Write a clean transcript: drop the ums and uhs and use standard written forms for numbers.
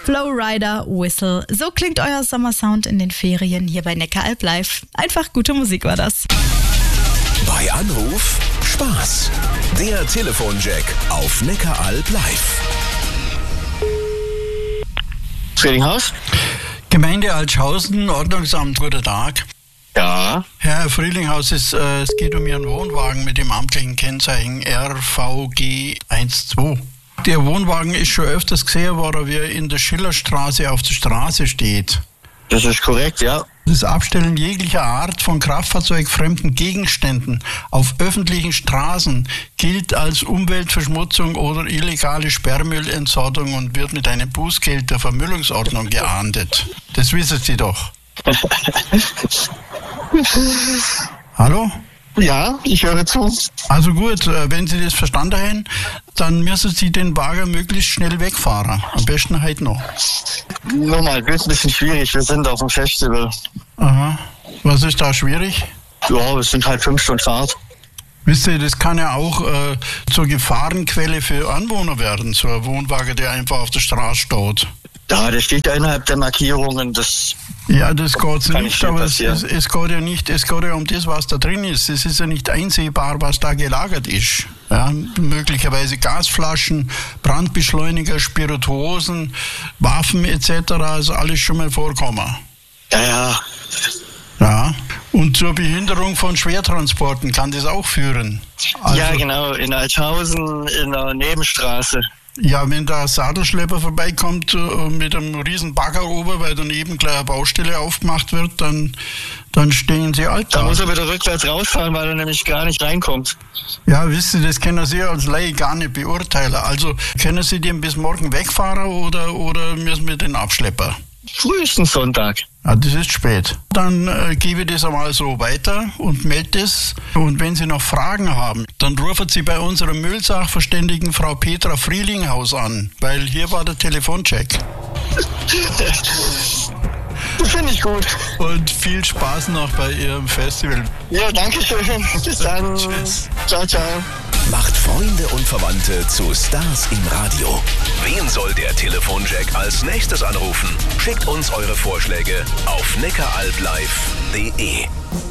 Flowrider Whistle. So klingt euer Sommersound in den Ferien hier bei Neckaralb Live. Einfach gute Musik war das. Bei Anruf Spaß. Der Telefonjack auf Neckaralb Live. Friedinghaus? Gemeinde Altschaußen, Ordnungsamt, guten Tag. Ja. Herr Friedinghaus, es geht um Ihren Wohnwagen mit dem amtlichen Kennzeichen RVG12. Der Wohnwagen ist schon öfters gesehen worden, wie er in der Schillerstraße auf der Straße steht. Das ist korrekt, ja. Das Abstellen jeglicher Art von kraftfahrzeugfremden Gegenständen auf öffentlichen Straßen gilt als Umweltverschmutzung oder illegale Sperrmüllentsorgung und wird mit einem Bußgeld der Vermüllungsordnung geahndet. Das wissen Sie doch. Hallo? Ja, ich höre zu. Also gut, wenn Sie das verstanden haben, dann müssen Sie den Wagen möglichst schnell wegfahren. Am besten heute noch. Nochmal, wird ein bisschen schwierig. Wir sind auf dem Festival. Aha. Was ist da schwierig? Ja, es sind halt 5 Stunden Fahrt. Wisst ihr, das kann ja auch zur Gefahrenquelle für Anwohner werden, so ein Wohnwagen, der einfach auf der Straße steht. Ja, der steht ja innerhalb der Markierungen. Das geht kann nicht, aber es geht ja nicht, es geht ja um das, was da drin ist. Es ist ja nicht einsehbar, was da gelagert ist. Ja, möglicherweise Gasflaschen, Brandbeschleuniger, Spirituosen, Waffen etc. ist alles schon mal vorkommen. Ja. Ja, und zur Behinderung von Schwertransporten kann das auch führen. Also, Ja, genau, in Altschaußen, in der Nebenstraße. Ja, wenn da ein Sattelschlepper vorbeikommt mit einem riesen Bagger oben, weil daneben gleich eine Baustelle aufgemacht wird, dann stehen sie alt da. Da muss er wieder rückwärts rausfahren, weil er nämlich gar nicht reinkommt. Ja, wisst ihr, das können Sie als Laie gar nicht beurteilen. Also können Sie den bis morgen wegfahren oder müssen wir den abschleppen? Frühestens Sonntag. Ja, das ist spät. Dann gebe ich das einmal so weiter und melde es. Und wenn Sie noch Fragen haben, dann rufen Sie bei unserer Müllsachverständigen Frau Petra Frielinghaus an, weil hier war der Telefoncheck. Das finde ich gut. Und viel Spaß noch bei Ihrem Festival. Ja, danke schön. Bis dann. Tschüss. Ciao, ciao. Macht Freunde und Verwandte zu Stars im Radio. Wen soll der Telefonjack als nächstes anrufen? Schickt uns eure Vorschläge auf neckaralblive.de.